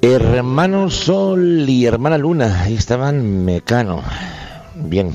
Hermano Sol y hermana Luna, ahí estaban Mecano. Bien.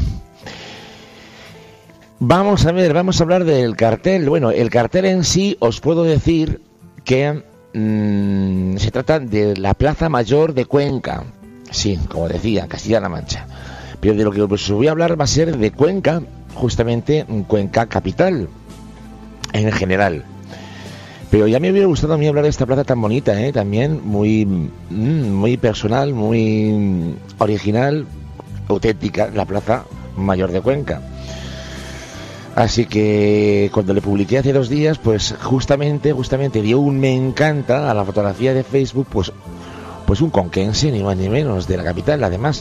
Vamos a hablar del cartel. Bueno, el cartel en sí os puedo decir que se trata de la Plaza Mayor de Cuenca. Sí, como decía, Castilla-La Mancha. Pero de lo que os voy a hablar va a ser de Cuenca, justamente Cuenca capital, en general. Pero ya me hubiera gustado a mí hablar de esta plaza tan bonita, también muy personal, muy original, auténtica, la Plaza Mayor de Cuenca. Así que cuando le publiqué hace 2 días, pues justamente dio un me encanta a la fotografía de Facebook, pues un conquense, ni más ni menos, de la capital, además.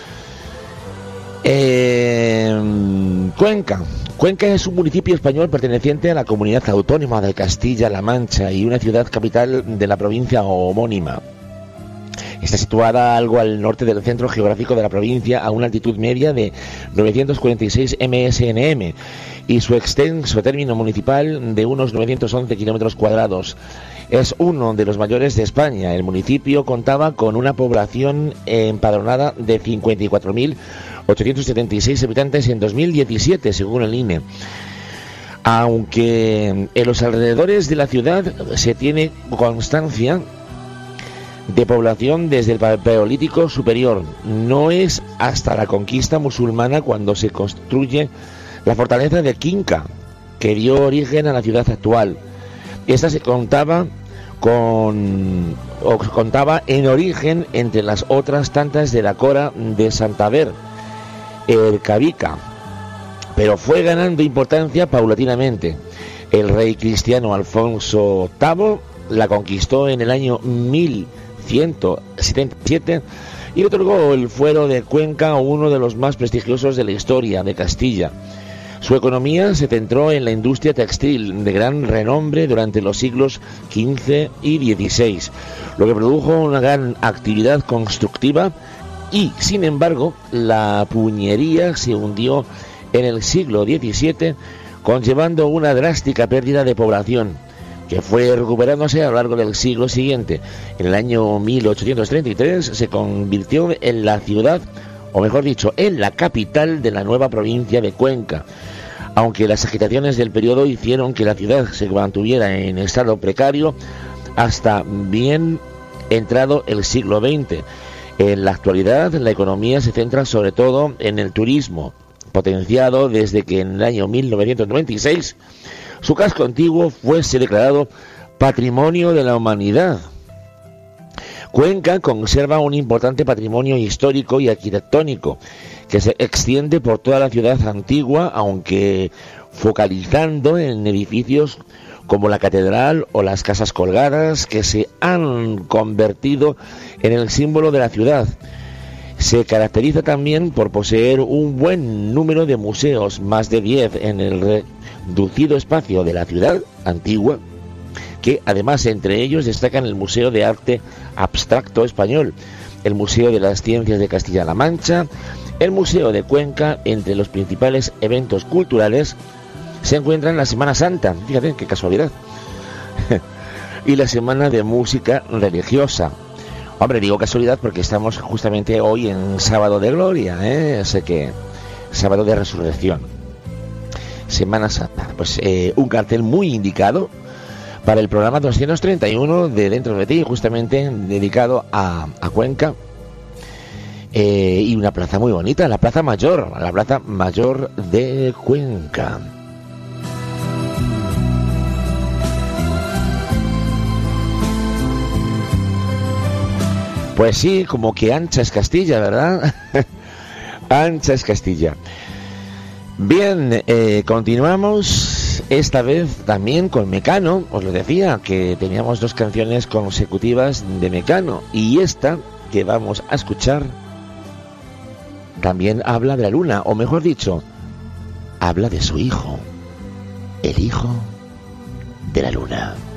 Cuenca es un municipio español perteneciente a la comunidad autónoma de Castilla-La Mancha y una ciudad capital de la provincia homónima. Está situada algo al norte del centro geográfico de la provincia, a una altitud media de 946 msnm y su extenso término municipal de unos 911 kilómetros cuadrados. Es uno de los mayores de España. El municipio contaba con una población empadronada de 54.876 habitantes en 2017, según el INE. Aunque en los alrededores de la ciudad se tiene constancia de población desde el Paleolítico superior, no es hasta la conquista musulmana cuando se construye la fortaleza de Quinca, que dio origen a la ciudad actual. Esta se contaba en origen entre las otras tantas de la Cora de Santander, el Cabica, pero fue ganando importancia paulatinamente. El rey cristiano Alfonso VIII la conquistó en el año 1177 y le otorgó el fuero de Cuenca, uno de los más prestigiosos de la historia de Castilla. Su economía se centró en la industria textil de gran renombre durante los siglos XV y XVI, lo que produjo una gran actividad constructiva y, sin embargo, la puñería se hundió en el siglo XVII, conllevando una drástica pérdida de población, que fue recuperándose a lo largo del siglo siguiente. En el año 1833 se convirtió en la ciudad, o mejor dicho, en la capital de la nueva provincia de Cuenca, aunque las agitaciones del periodo hicieron que la ciudad se mantuviera en estado precario hasta bien entrado el siglo XX. En la actualidad, la economía se centra sobre todo en el turismo, potenciado desde que en el año 1996 su casco antiguo fuese declarado Patrimonio de la Humanidad. Cuenca conserva un importante patrimonio histórico y arquitectónico que se extiende por toda la ciudad antigua, aunque focalizando en edificios como la catedral o las casas colgadas, que se han convertido en el símbolo de la ciudad. Se caracteriza también por poseer un buen número de museos, más de 10 en el reducido espacio de la ciudad antigua, que además entre ellos destacan el Museo de Arte Abstracto Español, el Museo de las Ciencias de Castilla-La Mancha, el Museo de Cuenca. Entre los principales eventos culturales se encuentran la Semana Santa, fíjate qué casualidad, y la Semana de Música Religiosa. Hombre, digo casualidad porque estamos justamente hoy en Sábado de Gloria, sé que Sábado de Resurrección, Semana Santa. Pues un cartel muy indicado para el programa 231 de Dentro de Ti, justamente dedicado a Cuenca, y una plaza muy bonita, la Plaza Mayor de Cuenca. Pues sí, como que ancha es Castilla, ¿verdad? Ancha es Castilla. Bien, continuamos esta vez también con Mecano. Os lo decía, que teníamos 2 canciones consecutivas de Mecano, y esta que vamos a escuchar también habla de la luna, o mejor dicho, habla de su hijo, el hijo de la luna.